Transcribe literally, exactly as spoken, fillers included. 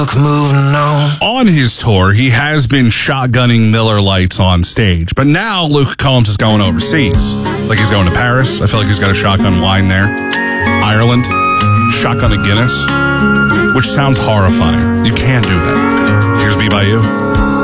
Moving on. On his tour, he has been shotgunning Miller Lights on stage, but now Luke Combs is going overseas. Like he's going to Paris. I feel like he's got a shotgun wine there. Ireland, shotgun a Guinness, which sounds horrifying. You can't do that. Here's Me By You.